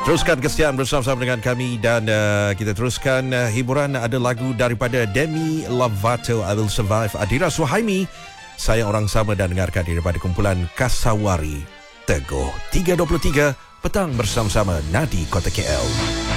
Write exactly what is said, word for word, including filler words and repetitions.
Teruskan kesetiaan bersama-sama dengan kami dan uh, kita teruskan uh, hiburan. Ada lagu daripada Demi Lovato, I Will Survive. Adira Suhaimi, Saya Orang Sama, dan dengarkan daripada kumpulan Kasawari Teguh. tiga dua puluh tiga petang bersama-sama Nadi Kota K L.